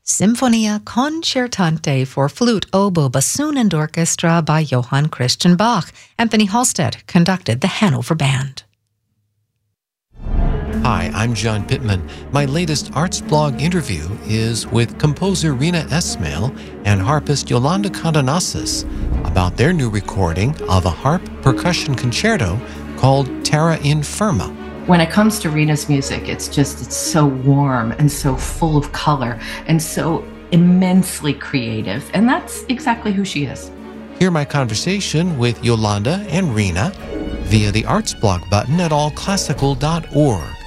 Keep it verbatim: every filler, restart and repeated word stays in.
Sinfonia Concertante for Flute, Oboe, Bassoon and Orchestra by Johann Christian Bach. Anthony Halstead conducted the Hanover Band. Hi, I'm John Pittman. My latest Arts Blog interview is with composer Rina Esmail and harpist Yolanda Condonasis about their new recording of a harp percussion concerto called Terra Infirma. When it comes to Rina's music, it's just, it's so warm and so full of color and so immensely creative. And that's exactly who she is. Hear my conversation with Yolanda and Rina via the Arts Blog button at all classical dot org.